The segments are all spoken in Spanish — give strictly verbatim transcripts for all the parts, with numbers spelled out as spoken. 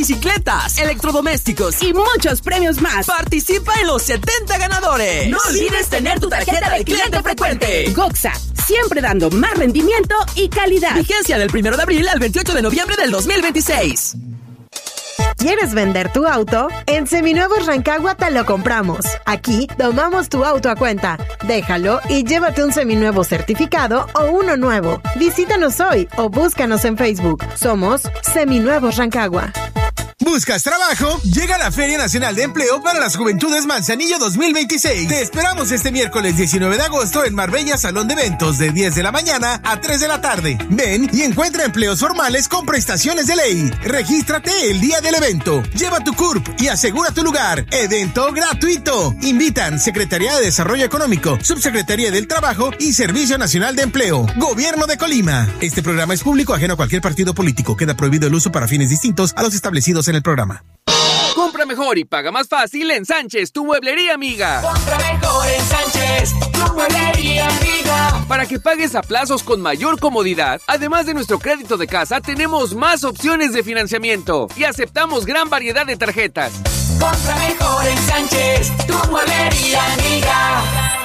bicicletas, electrodomésticos y muchos premios más. Participa en los setenta ganadores. No olvides tener tu tarjeta de cliente frecuente. Goxa, siempre dando más rendimiento y calidad. Vigencia del primero de abril al veintiocho de noviembre del dos mil veintiséis. ¿Quieres vender tu auto? En Seminuevos Rancagua te lo compramos. Aquí tomamos tu auto a cuenta. Déjalo y llévate un seminuevo certificado o uno nuevo. Visítanos hoy o búscanos en Facebook. Somos Seminuevos Rancagua. ¿Buscas trabajo? Llega la Feria Nacional de Empleo para las Juventudes Manzanillo dos mil veintiséis. Te esperamos este miércoles diecinueve de agosto en Marbella Salón de Eventos de diez de la mañana a tres de la tarde. Ven y encuentra empleos formales con prestaciones de ley. Regístrate el día del evento. Lleva tu C U R P y asegura tu lugar. Evento gratuito. Invitan Secretaría de Desarrollo Económico, Subsecretaría del Trabajo y Servicio Nacional de Empleo. Gobierno de Colima. Este programa es público ajeno a cualquier partido político. Queda prohibido el uso para fines distintos a los establecidos en el programa. Compra mejor y paga más fácil en Sánchez, tu mueblería amiga. Compra mejor en Sánchez, tu mueblería amiga. Para que pagues a plazos con mayor comodidad, además de nuestro crédito de casa, tenemos más opciones de financiamiento y aceptamos gran variedad de tarjetas. Compra mejor en Sánchez, tu mueblería amiga.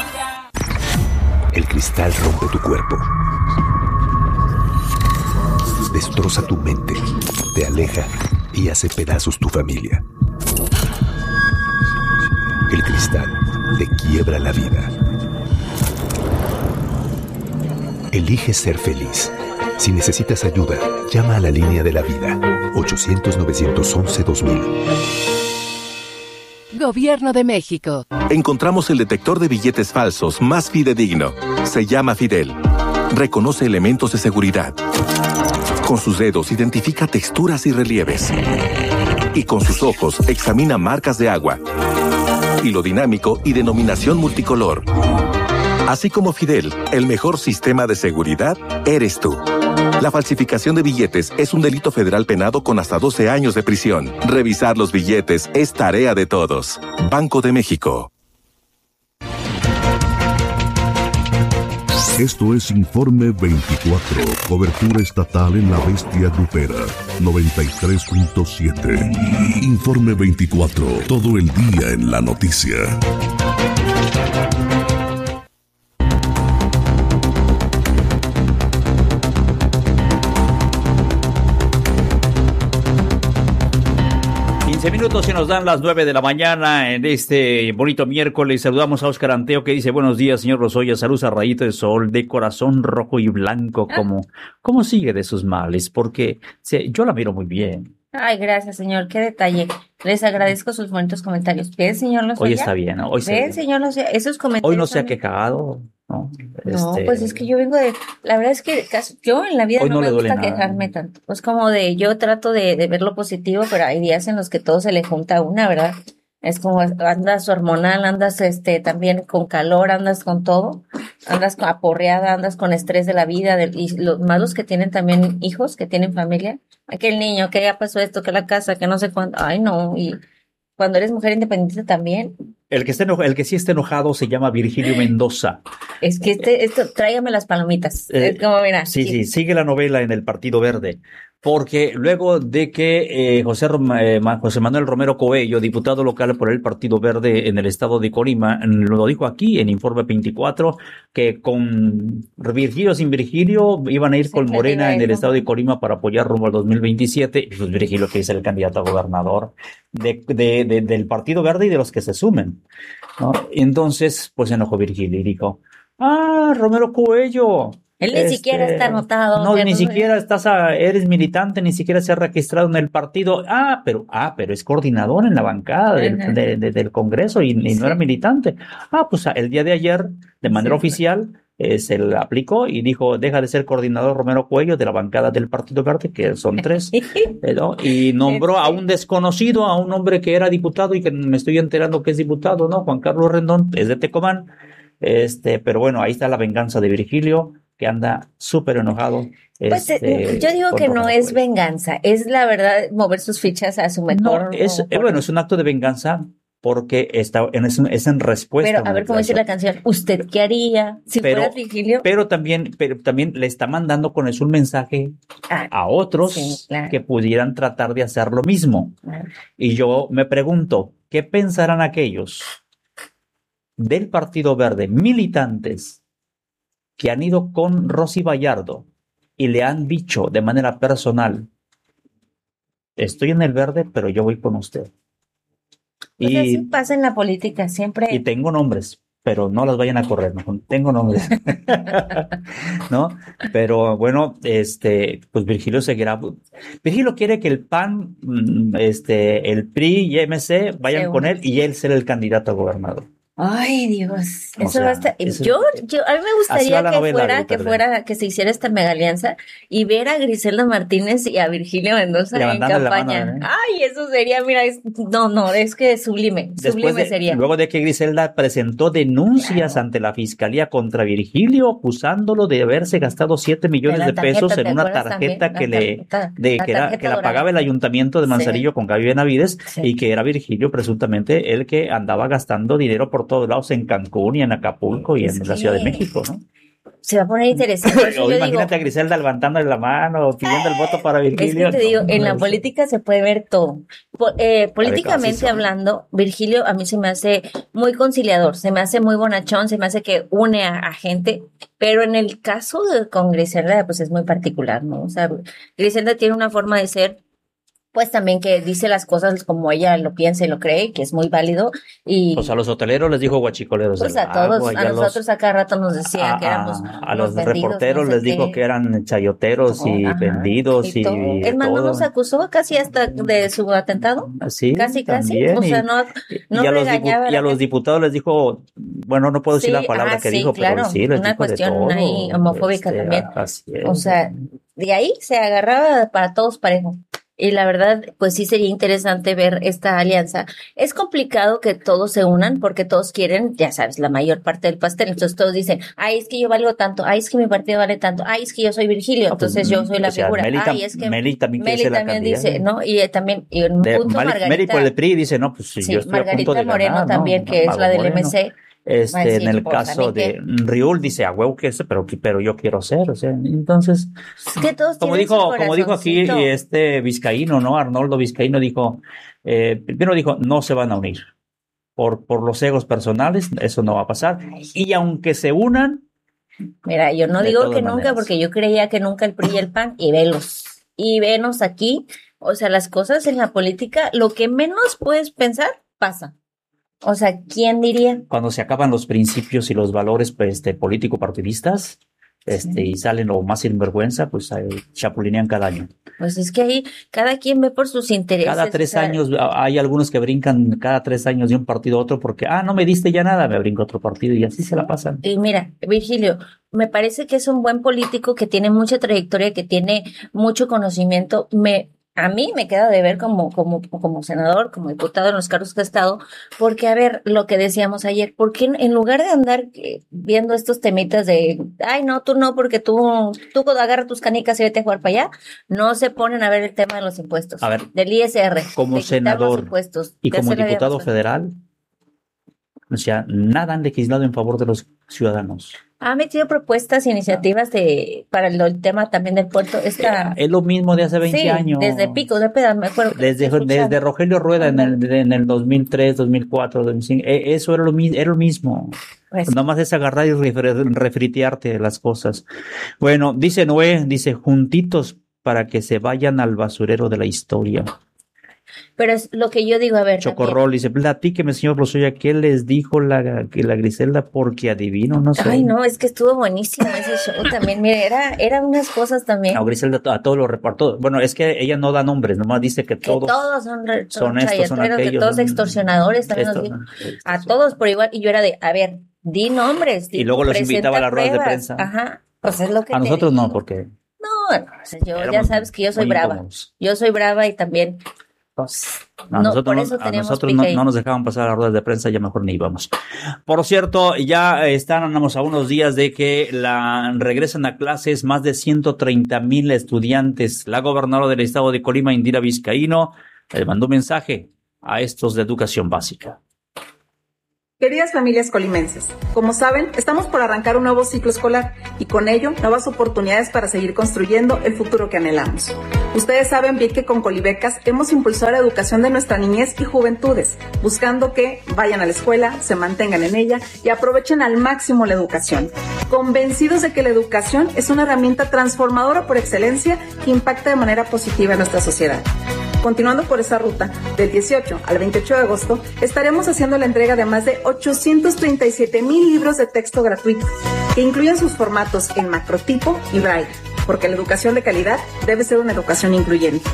El cristal rompe tu cuerpo, destroza tu mente, te aleja y hace pedazos tu familia. El cristal te quiebra la vida. Elige ser feliz. Si necesitas ayuda, llama a la línea de la vida. ochocientos, novecientos once, dos mil. Gobierno de México. Encontramos el detector de billetes falsos más fidedigno. Se llama Fidel. Reconoce elementos de seguridad. Con sus dedos identifica texturas y relieves. Y con sus ojos examina marcas de agua, hilo dinámico y denominación multicolor. Así como Fidel, el mejor sistema de seguridad eres tú. La falsificación de billetes es un delito federal penado con hasta doce años de prisión. Revisar los billetes es tarea de todos. Banco de México. Esto es Informe veinticuatro, cobertura estatal en la bestia grupera, noventa y tres punto siete. Informe veinticuatro, todo el día en la noticia. quince minutos y nos dan las nueve de la mañana en este bonito miércoles. Saludamos a Óscar Anteo que dice: buenos días, señor Lozoya, saludos a Rayito de Sol, de corazón rojo y blanco. ¿Cómo, cómo sigue de sus males? Porque sí, yo la miro muy bien. Ay, gracias, señor, qué detalle. Les agradezco sus bonitos comentarios. ¿Bien, señor Lozoya? Hoy está bien, ¿no? Hoy está bien, bien. señor Lozoya, esos comentarios. Hoy no se ha son... quejado, ¿no? No, Este... pues es que yo vengo de, la verdad es que casi, yo en la vida Hoy no, no me le duele gusta nada. quejarme tanto. Pues como de, yo trato de, de ver lo positivo, pero hay días en los que todo se le junta a una, ¿verdad? Es como andas hormonal, andas este también con calor, andas con todo, andas aporreada, andas con estrés de la vida, de, y los malos que tienen también hijos, que tienen familia, aquel niño, que ya pasó esto, que la casa, que no sé cuánto, ay no, y cuando eres mujer independiente también. El que, está eno- el que sí está enojado se llama Virgilio Mendoza. Es que este, esto, tráigame las palomitas. Eh, es como, mira. Sí, sí, sigue la novela en el Partido Verde. Porque luego de que eh, José, Rom- eh, Ma- José Manuel Romero Coello, diputado local por el Partido Verde en el estado de Colima, lo dijo aquí en Informe veinticuatro, que con Virgilio sin Virgilio iban a ir con Morena en el estado de Colima para apoyar rumbo al dos mil veintisiete. Y pues Virgilio, que es el candidato a gobernador de, de, de, del Partido Verde y de los que se sumen, ¿no? Y entonces, pues se enojó Virgilio y dijo: ah, Romero Coello. Él ni Este, siquiera está anotado. No, o sea, ni no- siquiera estás a- eres militante, ni siquiera se ha registrado en el partido. Ah, pero, ah, pero es coordinador en la bancada del, Ajá. de- de- del Congreso y, y no era militante. Ah, pues el día de ayer, de manera oficial, eh, se le aplicó y dijo: deja de ser coordinador Romero Cuello de la bancada del Partido Verde, que son tres, eh, ¿no? Y nombró a un desconocido, a un hombre que era diputado y que me estoy enterando que es diputado, ¿no? Juan Carlos Rendón, es de Tecomán. Este, pero bueno, ahí está la venganza de Virgilio, que anda súper enojado. Pues este, eh, yo digo con que no Romero es venganza, es la verdad mover sus fichas a su mejor. Es, eh, bueno, es un acto de venganza porque está en, es, es en respuesta. Pero a ver cómo dice la canción, ¿usted qué haría si pero, fuera Virgilio? Pero también, pero también le está mandando con eso un mensaje ah, a otros sí, claro. que pudieran tratar de hacer lo mismo. Claro. Y yo me pregunto, ¿qué pensarán aquellos del Partido Verde, militantes, que han ido con Rosy Bayardo y le han dicho de manera personal, estoy en el verde, pero yo voy con usted? Pues y así pasa en la política siempre. Y tengo nombres, pero no las vayan a correr, no tengo nombres. ¿No? Pero bueno, este, pues Virgilio seguirá. Virgilio quiere que el P A N, este, el P R I y M C vayan sí, con él y él ser el candidato a gobernador. Ay, Dios, eso sea, va a estar. Eso, yo, yo, a mí me gustaría que novela, fuera, que fuera, que se hiciera esta mega alianza y ver a Griselda Martínez y a Virgilio Mendoza en campaña. Mano, ¿eh? Ay, eso sería, mira, es, no, no, es que sublime, Después sublime de, sería. Luego de que Griselda presentó denuncias claro. ante la fiscalía contra Virgilio, acusándolo de haberse gastado siete millones de, de pesos en una tarjeta que le, tarjeta, de, que era, que la pagaba el ayuntamiento de Manzanillo sí. con Gaby Benavides sí. y que era Virgilio presuntamente el que andaba gastando dinero por todos lados en Cancún y en Acapulco y en sí. la Ciudad de México, ¿no? Se va a poner interesante. O imagínate digo, a Griselda levantándole la mano, pidiendo el voto para Virgilio. Es que te digo, en la política se puede ver todo. Po- eh, políticamente hablando, Virgilio a mí se me hace muy conciliador, se me hace muy bonachón, se me hace que une a, a gente, pero en el caso de con Griselda, pues es muy particular, ¿no? O sea, Griselda tiene una forma de ser, pues también que dice las cosas como ella lo piensa y lo cree, que es muy válido. Y pues a los hoteleros les dijo guachicoleros. Pues a todos, agua, a, a nosotros los, a cada rato nos decía a, que éramos A los reporteros no sé les qué. dijo que eran chayoteros oh, y ajá, vendidos y, y El mando nos acusó casi hasta de su atentado. Sí, casi, también. casi. O sea, no, no y, a los dipu- y a los diputados les dijo, bueno, no puedo decir sí, la palabra ah, que sí, dijo, claro, pero sí les una dijo cuestión de todo, ahí homofóbica este, también. Así es. O sea, de ahí se agarraba para todos parejo. Y la verdad, pues sí sería interesante ver esta alianza. Es complicado que todos se unan porque todos quieren, ya sabes, la mayor parte del pastel. Entonces todos dicen, ay, es que yo valgo tanto, ay, es que mi partido vale tanto, ay, es que yo soy Virgilio, entonces yo soy la o sea, figura. Meli, ay, es que Meli también, Meli también dice, ¿no? Y eh, también, y en un de, punto Mali, Margarita. Meli por el P R I dice, no, pues sí, yo estoy Margarita a punto de Moreno ganar, también, ¿no? que es Mago la del Moreno. M C. Este, decir, en el pues, caso de que... Riul dice a huevo que ese, pero, pero yo quiero ser, o sea, entonces, es que todos como dijo, como dijo aquí este vizcaíno, ¿no? Arnoldo Vizcaíno dijo, eh, primero dijo, no se van a unir por, por los egos personales, eso no va a pasar, y aunque se unan. Mira, yo no digo que nunca, porque yo creía que nunca el P R I y el P A N, y velos, y venos aquí, o sea, las cosas en la política, lo que menos puedes pensar, pasa. O sea, ¿quién diría? Cuando se acaban los principios y los valores pues, este, político-partidistas este, sí. y salen lo más sinvergüenza, pues eh, chapulinean cada año. Pues es que ahí cada quien ve por sus intereses. Cada tres o sea, años, hay algunos que brincan cada tres años de un partido a otro porque, ah, no me diste ya nada, me brinco a otro partido y así se la pasan. Y mira, Virgilio, me parece que es un buen político que tiene mucha trayectoria, que tiene mucho conocimiento. Me... A mí me queda de ver como, como, como senador, como diputado en los cargos que he estado, porque a ver, lo que decíamos ayer, ¿por qué en lugar de andar viendo estos temitas de, ay no, tú no, porque tú, tú agarra tus canicas y vete a jugar para allá, no se ponen a ver el tema de los impuestos, a ver, del I S R, como senador impuestos, y como diputado federal, o sea, nada han legislado en favor de los ciudadanos. Ha metido propuestas, iniciativas de para el, el tema también del puerto. Esta... Es lo mismo de hace veinte sí, años. Desde Pico de Peda, me acuerdo. Desde, desde Rogelio Rueda en el, en el dos mil tres, dos mil cuatro, dos mil cinco. Eso era lo, era lo mismo. Pues, Nada más es agarrar y refritearte las cosas. Bueno, dice Noé, dice juntitos para que se vayan al basurero de la historia. Pero es lo que yo digo, a ver. Chocorrol dice, platíqueme, señor Lozoya, ¿qué les dijo la, la Griselda? Porque adivino, no sé. Ay, no, es que estuvo buenísimo ese show también. Mire, era, eran unas cosas también. No, Griselda a todos los repartó. Bueno, es que ella no da nombres, nomás dice que, que todos, todos son, son, son estos, son aquellos. Que todos son, extorsionadores también estos, nos dijo. Estos, a todos por igual. Y yo era de, a ver, di nombres. Di, y luego los invitaba a las ruedas de prensa. Ajá, pues es lo que A te nosotros digo. no, porque... No, no, o sea, yo ya sabes que yo soy brava. Incómodos. Yo soy brava y también... Pues, no, no, nosotros, por no, eso a nosotros no, no nos dejaban pasar a las ruedas de prensa, ya mejor ni íbamos. Por cierto, ya estamos a unos días de que la regresan a clases más de ciento treinta mil estudiantes. La gobernadora del estado de Colima, Indira Vizcaíno, le mandó un mensaje a estos de educación básica. Queridas familias colimenses, como saben, estamos por arrancar un nuevo ciclo escolar y con ello nuevas oportunidades para seguir construyendo el futuro que anhelamos. Ustedes saben bien que con Colibecas hemos impulsado la educación de nuestra niñez y juventudes, buscando que vayan a la escuela, se mantengan en ella y aprovechen al máximo la educación. Convencidos de que la educación es una herramienta transformadora por excelencia que impacta de manera positiva en nuestra sociedad. Continuando por esa ruta, del dieciocho al veintiocho de agosto, estaremos haciendo la entrega de más de ochocientos treinta y siete mil libros de texto gratuitos, que incluyen sus formatos en macrotipo y braille, porque la educación de calidad debe ser una educación incluyente.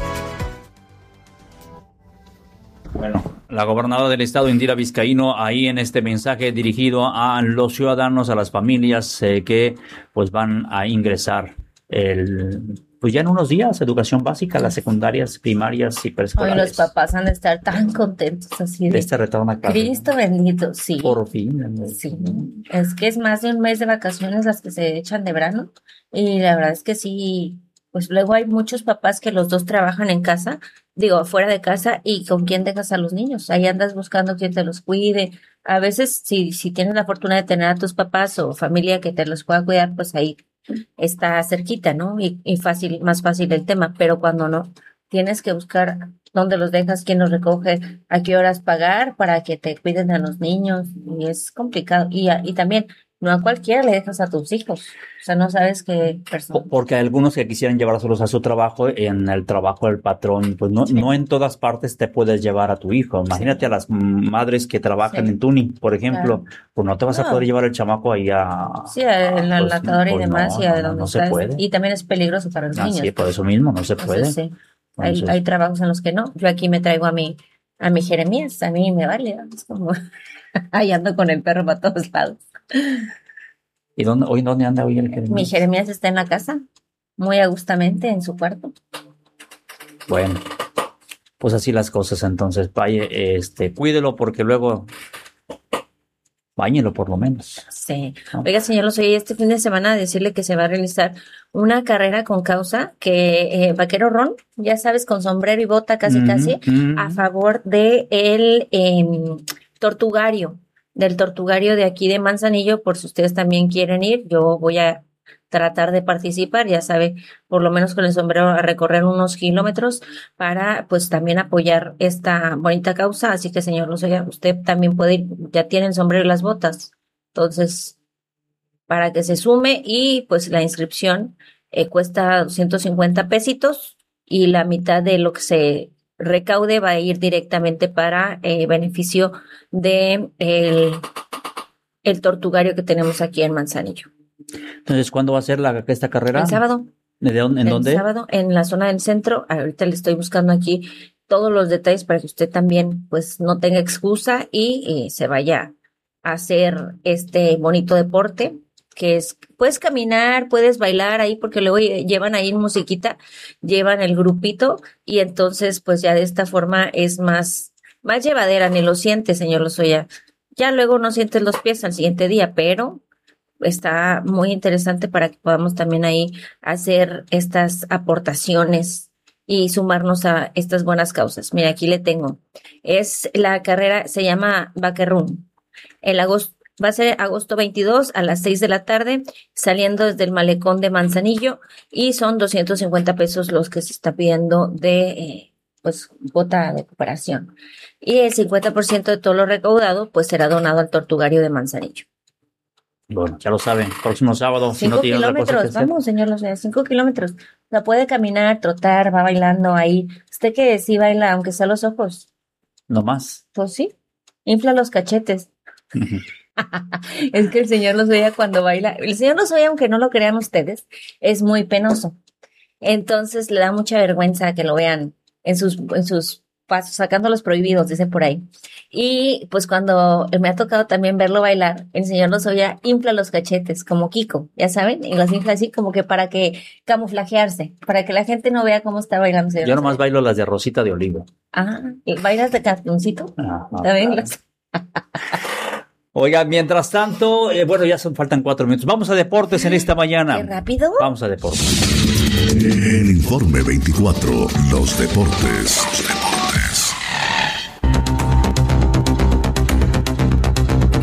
Bueno, la gobernadora del estado, Indira Vizcaíno, ahí en este mensaje dirigido a los ciudadanos, a las familias eh, que pues van a ingresar el... Pues ya en unos días, educación básica, las secundarias, primarias y preescolares. Hoy los papás han de estar tan contentos así de, de este retorno a clase. Cristo bendito, sí. Por fin. Sí. Es que es más de un mes de vacaciones las que se echan de verano. Y la verdad es que sí, pues luego hay muchos papás que los dos trabajan en casa, digo, fuera de casa, y ¿con quién dejas a los niños? Ahí andas buscando quién te los cuide. A veces, si, si tienes la fortuna de tener a tus papás o familia que te los pueda cuidar, pues ahí está cerquita, ¿no? Y, y fácil, más fácil el tema, pero cuando no, tienes que buscar dónde los dejas, quién los recoge, a qué horas pagar para que te cuiden a los niños, y es complicado. Y, a, y también, no a cualquiera le dejas a tus hijos, o sea, no sabes qué persona. Porque hay algunos que quisieran llevárselos a su trabajo, en el trabajo del patrón, pues no, sí. no en todas partes te puedes llevar a tu hijo. Imagínate sí. a las madres que trabajan sí. en tuning, por ejemplo, claro. pues no te vas no. a poder llevar el chamaco ahí a... Sí, en la pues, latadora y pues demás, no, y a no, donde no estás. se puede. Y también es peligroso para los ah, niños. Sí, por eso mismo, no se puede. Entonces, sí. Entonces, hay, hay trabajos en los que no. Yo aquí me traigo a mi, a mi Jeremías, a mí me vale, ¿no? Es como, ahí ando con el perro para todos lados. ¿Y dónde, hoy dónde anda hoy el Jeremías? Mi Jeremías está en la casa, muy agustamente en su cuarto. Bueno, pues así las cosas, entonces, vaya, este, cuídelo porque luego, báñelo por lo menos. Sí. ¿No? Oiga, señor Lozoya, este fin de semana decirle que se va a realizar una carrera con causa que eh, Vaquero Ron, ya sabes, con sombrero y bota casi mm-hmm. casi, mm-hmm. a favor de el eh, tortugario. del tortugario de aquí de Manzanillo, por si ustedes también quieren ir, yo voy a tratar de participar, ya sabe, por lo menos con el sombrero a recorrer unos kilómetros para pues también apoyar esta bonita causa, así que señor Lozoya, usted también puede ir, ya tiene el sombrero y las botas, entonces para que se sume y pues la inscripción eh, cuesta doscientos cincuenta pesitos y la mitad de lo que se recaude va a ir directamente para eh, beneficio de el, el tortugario que tenemos aquí en Manzanillo. Entonces, ¿cuándo va a ser la, esta carrera? El sábado. ¿De dónde, ¿En el dónde? El sábado, en la zona del centro. Ahorita le estoy buscando aquí todos los detalles para que usted también pues no tenga excusa y, y se vaya a hacer este bonito deporte que es, puedes caminar, puedes bailar ahí, porque luego llevan ahí musiquita, llevan el grupito, y entonces pues ya de esta forma es más, más llevadera, ni lo sientes, señor Lozoya. Ya luego no sientes los pies al siguiente día, pero está muy interesante para que podamos también ahí hacer estas aportaciones y sumarnos a estas buenas causas. Mira, aquí le tengo. Es la carrera, se llama Vaquerrún. El agosto Va a ser agosto veintidós a las seis de la tarde, saliendo desde el malecón de Manzanillo, y son doscientos cincuenta pesos los que se está pidiendo de eh, pues cuota de cooperación. Y el cincuenta por ciento de todo lo recaudado pues será donado al tortugario de Manzanillo. Bueno, ya lo saben, próximo sábado. Cinco si no tiene kilómetros, otra cosa que vamos, señor Lozoya, cinco kilómetros. O sea, puede caminar, trotar, va bailando ahí. ¿Usted que sí baila, aunque sea los ojos? No más. Pues sí, infla los cachetes. Es que el señor Lozoya cuando baila, el señor Lozoya, aunque no lo crean ustedes, es muy penoso. Entonces le da mucha vergüenza que lo vean en sus, en sus pasos, sacando los prohibidos, dicen por ahí. Y pues cuando me ha tocado también verlo bailar, el señor Lozoya infla los cachetes, como Kiko, ya saben, y los infla así como que para que camuflajearse, para que la gente no vea cómo está bailando. Señor Yo nomás Lozoya. bailo las de Rosita de Olivo. Ah, ¿y bailas de cartoncito? Ah, ah, ¿También? claro. Oiga, mientras tanto, eh, bueno, ya son, faltan cuatro minutos. Vamos a deportes en esta mañana. ¿Qué rápido? Vamos a deportes. El Informe veinticuatro, los deportes. Los deportes.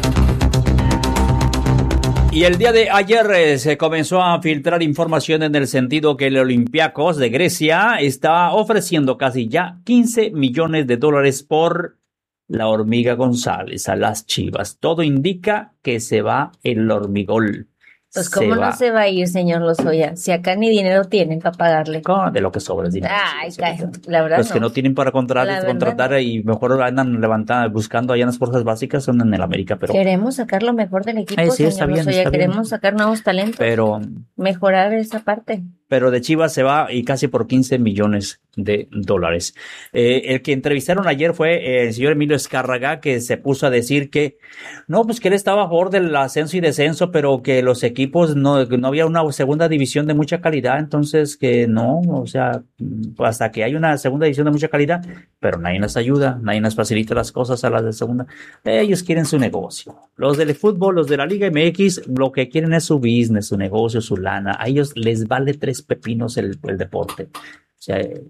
Y el día de ayer eh, se comenzó a filtrar información en el sentido que el Olympiacos de Grecia está ofreciendo casi ya quince millones de dólares por la Hormiga González a las Chivas. Todo indica que se va el hormigol. Pues cómo no se va a ir, señor Lozoya, si acá ni dinero tienen para pagarle. ¿Cómo? De lo que sobra es dinero. Ay, sí, la verdad Los no. que no tienen para contratar, La contratar verdad. y mejor andan levantando, buscando allá en las fuerzas básicas, son en el América, pero Queremos sacar lo mejor del equipo, Ay, sí, señor está bien, Lozoya, está bien. queremos sacar nuevos talentos, pero mejorar esa parte. pero de Chivas se va y casi por quince millones de dólares. Eh, el que entrevistaron ayer fue eh, el señor Emilio Escárraga, que se puso a decir que no, pues que él estaba a favor del ascenso y descenso, pero que los equipos no, no había una segunda división de mucha calidad, entonces que no, o sea, hasta que hay una segunda división de mucha calidad, pero nadie nos ayuda, nadie nos facilita las cosas a las de segunda. Ellos quieren su negocio. Los del fútbol, los de la Liga M X, lo que quieren es su business, su negocio, su lana. A ellos les vale tres pepinos el, el deporte. O sea, y,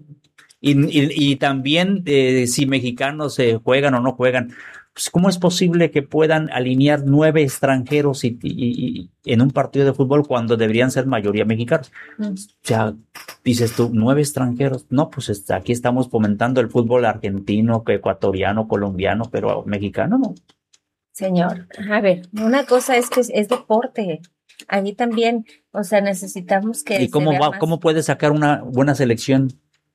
y, y también eh, si mexicanos eh, juegan o no juegan, pues ¿cómo es posible que puedan alinear nueve extranjeros y, y, y en un partido de fútbol cuando deberían ser mayoría mexicanos? Mm. O sea, dices tú, nueve extranjeros. No, pues está, aquí estamos fomentando el fútbol argentino, ecuatoriano, colombiano, pero mexicano no. Señor, a ver, una cosa es que es, es deporte. Allí también, o sea, necesitamos que ¿Y cómo va, cómo puede sacar una buena selección?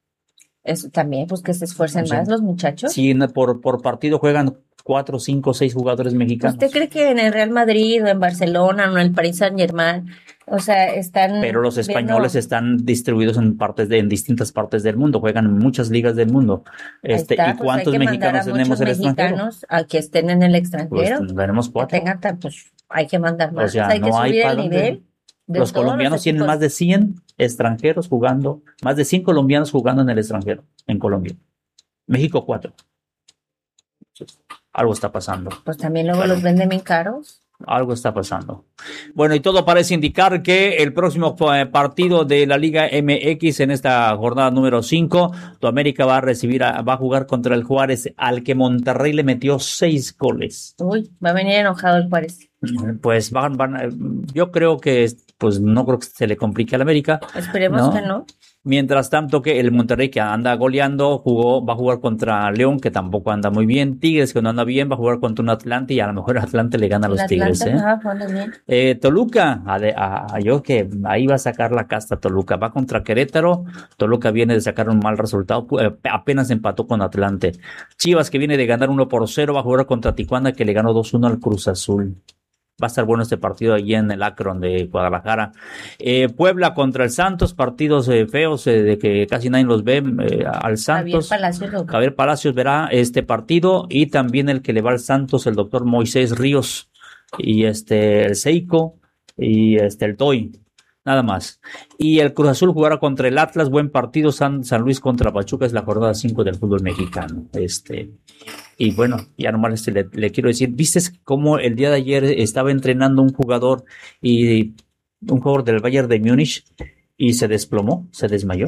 Eso también, pues que se esfuercen O sea, más los muchachos. Si por, por partido juegan cuatro, cinco, seis jugadores mexicanos. ¿Usted cree que en el Real Madrid o en Barcelona o en el Paris Saint-Germain, o sea, están... Pero los españoles viendo... están distribuidos en partes de, en distintas partes del mundo, juegan en muchas ligas del mundo. Este, está, ¿y cuántos pues mexicanos tenemos en el extranjero? Mexicanos a que estén en el extranjero. Pues tenemos cuatro. Que tengan, pues hay que mandar más. O sea, hay no que hay subir para el dónde. nivel. De Los colombianos los tienen más de cien extranjeros jugando, más de cien colombianos jugando en el extranjero, en Colombia. México cuatro. Entonces, algo está pasando. Pues también luego los venden bien caros. Algo está pasando. Bueno, y todo parece indicar que el próximo eh, partido de la Liga M X en esta jornada número cinco, tu América va a recibir, a, va a jugar contra el Juárez, al que Monterrey le metió seis goles. Uy, va a venir enojado el Juárez. Pues van, van, yo creo que, pues no creo que se le complique al América. Esperemos ¿no? que no. Mientras tanto que el Monterrey, que anda goleando, jugó, va a jugar contra León, que tampoco anda muy bien. Tigres, que no anda bien, va a jugar contra un Atlante y a lo mejor Atlante le gana a los el Tigres. Atlante, ¿eh? ah, bueno, bien. Eh, Toluca, a, de, a, a yo que ahí va a sacar la casta Toluca, va contra Querétaro. Toluca viene de sacar un mal resultado, eh, apenas empató con Atlante. Chivas, que viene de ganar uno por cero, va a jugar contra Tijuana, que le ganó dos uno al Cruz Azul. Va a estar bueno este partido allí en el Akron de Guadalajara. Eh, Puebla contra el Santos, partidos eh, feos eh, de que casi nadie los ve eh, al Santos. Javier Palacios, lo... Javier Palacios verá este partido y también el que le va al Santos, el doctor Moisés Ríos y este el Seiko y este el Toy. Nada más. Y el Cruz Azul jugará contra el Atlas. Buen partido. San, San Luis contra Pachuca. Es la jornada cinco del fútbol mexicano. Este, y bueno, ya nomás este, le, le quiero decir, ¿viste cómo el día de ayer estaba entrenando un jugador y un jugador del Bayern de Múnich y se desplomó, se desmayó?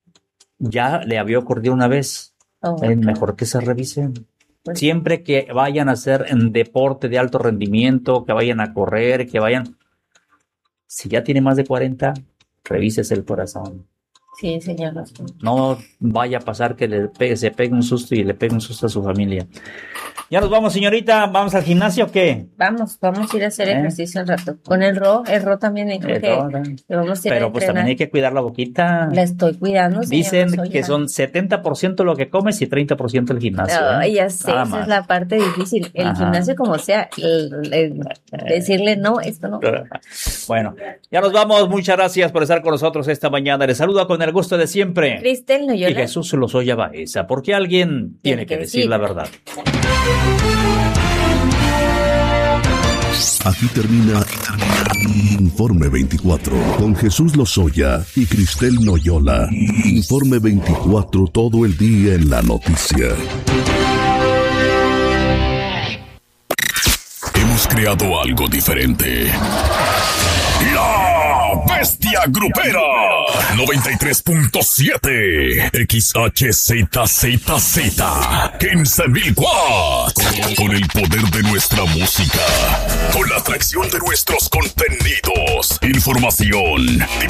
Ya le había ocurrido una vez. Oh, es mejor que se revisen. Pues, siempre que vayan a hacer en deporte de alto rendimiento, que vayan a correr, que vayan... Si ya tiene más de cuarenta, revísese el corazón. Sí, señor. No vaya a pasar que le pegue, se pegue un susto y le pegue un susto a su familia. Ya nos vamos, señorita. ¿Vamos al gimnasio o qué? Vamos, vamos a ir a hacer ¿Eh? ejercicio un rato. Con el Ro, el Ro también dijo que, Ro, que vamos a ir Pero a pues también hay que cuidar la boquita. La estoy cuidando. Dicen que son setenta por ciento lo que comes y treinta por ciento el gimnasio. No, ¿eh? ya sé, Nada esa más. Es la parte difícil. El Ajá. gimnasio como sea, el, el, el decirle no, esto no. Bueno, ya nos vamos. Muchas gracias por estar con nosotros esta mañana. Les saludo con el gusto de siempre. Cristel Noyola. Y Jesús Lozoya Baeza, porque alguien tiene, tiene que, que decir, decir la verdad. Aquí termina, aquí termina Informe veinticuatro con Jesús Lozoya y Cristel Noyola. Informe veinticuatro, todo el día en la noticia. Hemos creado algo diferente. La Bestia Grupera noventa y tres punto siete X H Z Z Z quince mil watts. Con el poder de nuestra música, con la atracción de nuestros contenidos, información,